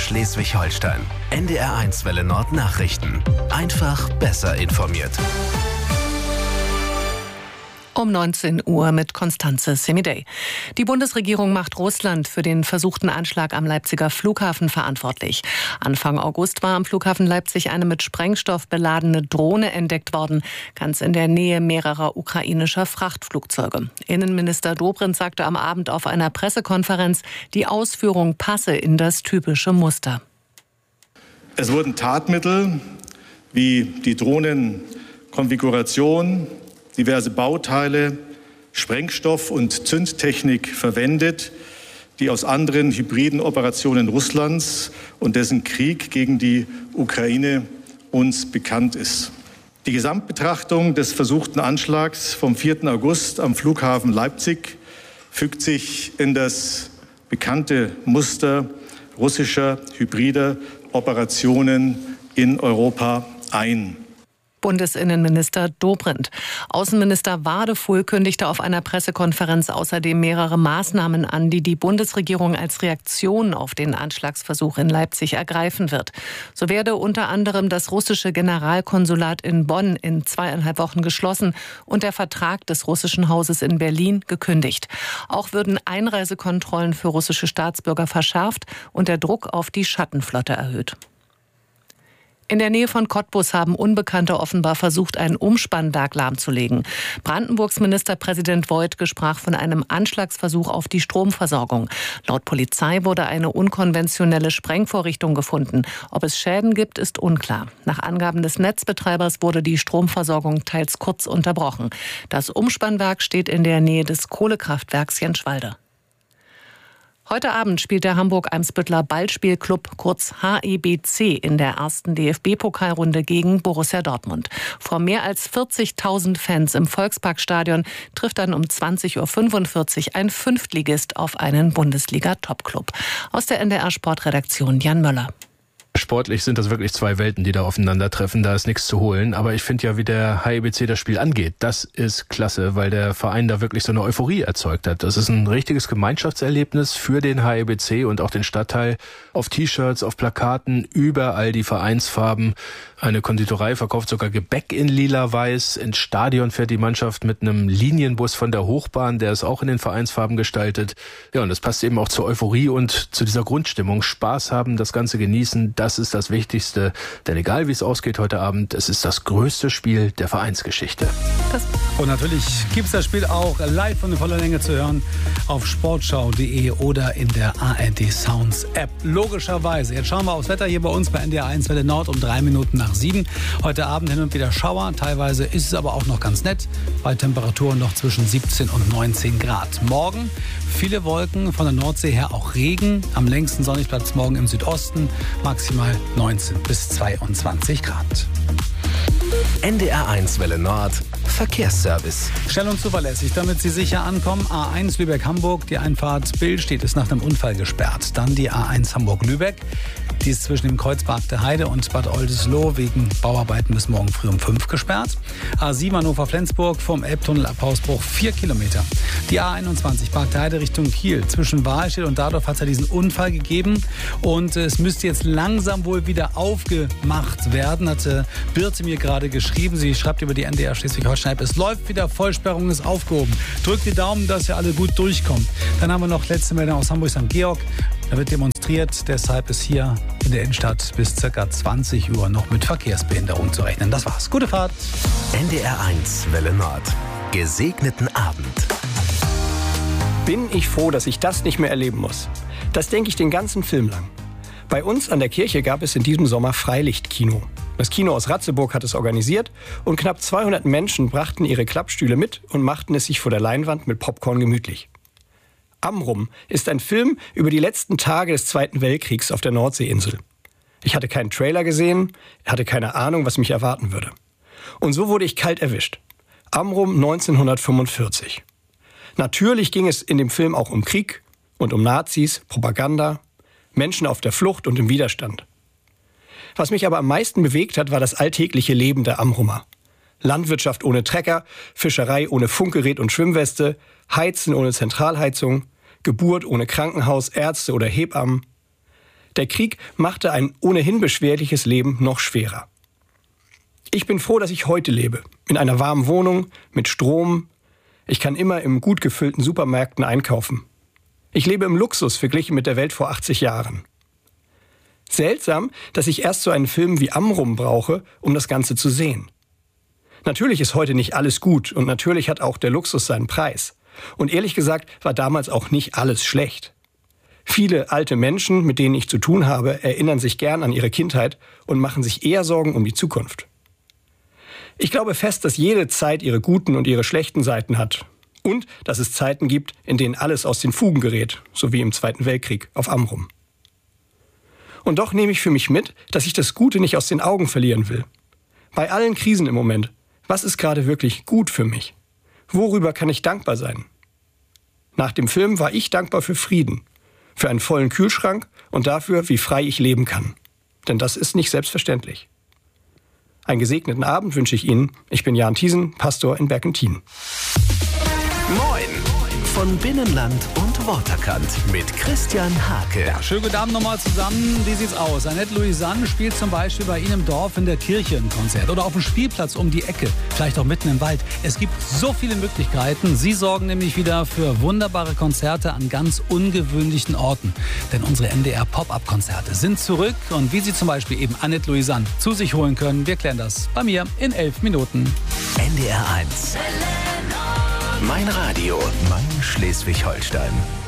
Schleswig-Holstein. NDR1 Welle Nord Nachrichten. Einfach besser informiert. Um 19 Uhr mit Constanze Semidey. Die Bundesregierung macht Russland für den versuchten Anschlag am Leipziger Flughafen verantwortlich. Anfang August war am Flughafen Leipzig eine mit Sprengstoff beladene Drohne entdeckt worden, ganz in der Nähe mehrerer ukrainischer Frachtflugzeuge. Innenminister Dobrindt sagte am Abend auf einer Pressekonferenz, die Ausführung passe in das typische Muster. Es wurden Tatmittel wie die Drohnenkonfiguration, diverse Bauteile, Sprengstoff und Zündtechnik verwendet, die aus anderen hybriden Operationen Russlands und dessen Krieg gegen die Ukraine uns bekannt ist. Die Gesamtbetrachtung des versuchten Anschlags vom 4. August am Flughafen Leipzig fügt sich in das bekannte Muster russischer hybrider Operationen in Europa ein. Bundesinnenminister Dobrindt. Außenminister Wadefuhl kündigte auf einer Pressekonferenz außerdem mehrere Maßnahmen an, die die Bundesregierung als Reaktion auf den Anschlagsversuch in Leipzig ergreifen wird. So werde unter anderem das russische Generalkonsulat in Bonn in 2,5 Wochen geschlossen und der Vertrag des russischen Hauses in Berlin gekündigt. Auch würden Einreisekontrollen für russische Staatsbürger verschärft und der Druck auf die Schattenflotte erhöht. In der Nähe von Cottbus haben Unbekannte offenbar versucht, ein Umspannwerk lahmzulegen. Brandenburgs Ministerpräsident Woidke sprach von einem Anschlagsversuch auf die Stromversorgung. Laut Polizei wurde eine unkonventionelle Sprengvorrichtung gefunden. Ob es Schäden gibt, ist unklar. Nach Angaben des Netzbetreibers wurde die Stromversorgung teils kurz unterbrochen. Das Umspannwerk steht in der Nähe des Kohlekraftwerks Jenschwalde. Heute Abend spielt der Hamburg-Eimsbütteler Ballspielclub, kurz HEBC, in der ersten DFB-Pokalrunde gegen Borussia Dortmund. Vor mehr als 40.000 Fans im Volksparkstadion trifft dann um 20.45 Uhr ein Fünftligist auf einen Bundesliga-Topclub. Aus der NDR-Sportredaktion Jan Möller. Sportlich sind das wirklich zwei Welten, die da aufeinandertreffen. Da ist nichts zu holen. Aber ich finde ja, wie der HEBC das Spiel angeht, das ist klasse, weil der Verein da wirklich so eine Euphorie erzeugt hat. Das ist ein richtiges Gemeinschaftserlebnis für den HEBC und auch den Stadtteil. Auf T-Shirts, auf Plakaten, überall die Vereinsfarben. Eine Konditorei verkauft sogar Gebäck in lila-weiß. Ins Stadion fährt die Mannschaft mit einem Linienbus von der Hochbahn, der ist auch in den Vereinsfarben gestaltet. Ja, und das passt eben auch zur Euphorie und zu dieser Grundstimmung. Spaß haben, das Ganze genießen, das ist das Wichtigste. Denn egal wie es ausgeht heute Abend, es ist das größte Spiel der Vereinsgeschichte. Und natürlich gibt es das Spiel auch live und in voller Länge zu hören auf sportschau.de oder in der ARD Sounds App. Logischerweise. Jetzt schauen wir aufs Wetter hier bei uns bei NDR1 Welle Nord um 6:03. Heute Abend hin und wieder Schauer. Teilweise ist es aber auch noch ganz nett. Bei Temperaturen noch zwischen 17 und 19 Grad. Morgen viele Wolken, von der Nordsee her auch Regen. Am längsten sonnig bleibt es morgen im Südosten. Maximal 19 bis 22 Grad. NDR1 Welle Nord Verkehrsservice. Schnell und zuverlässig, damit Sie sicher ankommen. A1 Lübeck-Hamburg, die Einfahrt Billstedt ist nach einem Unfall gesperrt. Dann die A1 Hamburg-Lübeck. Die ist zwischen dem Kreuz Bargte Heide und Bad Oldesloe wegen Bauarbeiten bis morgen früh um 5 gesperrt. A7 Hannover-Flensburg vom Elbtunnel ab Hausbruch 4 Kilometer. Die A21 Bargte Heide Richtung Kiel. Zwischen Wahlstedt und Dardorf hat es ja diesen Unfall gegeben. Und es müsste jetzt langsam wohl wieder aufgemacht werden, hat Birte mir gerade geschrieben. Sie schreibt über die NDR Schleswig-Holstein-App. Es läuft wieder, Vollsperrung ist aufgehoben. Drückt die Daumen, dass ihr alle gut durchkommt. Dann haben wir noch letzte Meldung aus Hamburg-St. Georg. Da wird demonstriert, deshalb ist hier in der Innenstadt bis ca. 20 Uhr noch mit Verkehrsbehinderung zu rechnen. Das war's. Gute Fahrt. NDR1 Welle Nord. Gesegneten Abend. Bin ich froh, dass ich das nicht mehr erleben muss. Das denke ich den ganzen Film lang. Bei uns an der Kirche gab es in diesem Sommer Freilichtkino. Das Kino aus Ratzeburg hat es organisiert und knapp 200 Menschen brachten ihre Klappstühle mit und machten es sich vor der Leinwand mit Popcorn gemütlich. Amrum ist ein Film über die letzten Tage des Zweiten Weltkriegs auf der Nordseeinsel. Ich hatte keinen Trailer gesehen, hatte keine Ahnung, was mich erwarten würde. Und so wurde ich kalt erwischt. Amrum 1945. Natürlich ging es in dem Film auch um Krieg und um Nazis, Propaganda, Menschen auf der Flucht und im Widerstand. Was mich aber am meisten bewegt hat, war das alltägliche Leben der Amrumer. Landwirtschaft ohne Trecker, Fischerei ohne Funkgerät und Schwimmweste, Heizen ohne Zentralheizung, Geburt ohne Krankenhaus, Ärzte oder Hebammen. Der Krieg machte ein ohnehin beschwerliches Leben noch schwerer. Ich bin froh, dass ich heute lebe. In einer warmen Wohnung, mit Strom. Ich kann immer in gut gefüllten Supermärkten einkaufen. Ich lebe im Luxus verglichen mit der Welt vor 80 Jahren. Seltsam, dass ich erst so einen Film wie Amrum brauche, um das Ganze zu sehen. Natürlich ist heute nicht alles gut und natürlich hat auch der Luxus seinen Preis. Und ehrlich gesagt war damals auch nicht alles schlecht. Viele alte Menschen, mit denen ich zu tun habe, erinnern sich gern an ihre Kindheit und machen sich eher Sorgen um die Zukunft. Ich glaube fest, dass jede Zeit ihre guten und ihre schlechten Seiten hat. Und dass es Zeiten gibt, in denen alles aus den Fugen gerät, so wie im Zweiten Weltkrieg auf Amrum. Und doch nehme ich für mich mit, dass ich das Gute nicht aus den Augen verlieren will. Bei allen Krisen im Moment, was ist gerade wirklich gut für mich? Worüber kann ich dankbar sein? Nach dem Film war ich dankbar für Frieden, für einen vollen Kühlschrank und dafür, wie frei ich leben kann. Denn das ist nicht selbstverständlich. Einen gesegneten Abend wünsche ich Ihnen. Ich bin Jan Thiesen, Pastor in Berkenthin. Moin von Binnenland und Waterkant mit Christian Hake. Ja, schönen guten Abend nochmal zusammen. Wie sieht's aus? Annette Louisanne spielt zum Beispiel bei Ihnen im Dorf in der Kirche ein Konzert oder auf dem Spielplatz um die Ecke, vielleicht auch mitten im Wald. Es gibt so viele Möglichkeiten. Sie sorgen nämlich wieder für wunderbare Konzerte an ganz ungewöhnlichen Orten. Denn unsere NDR Pop-Up-Konzerte sind zurück und wie Sie zum Beispiel eben Annette Louisanne zu sich holen können, wir klären das bei mir in 11 Minuten. NDR 1. Mein Radio, mein Schleswig-Holstein.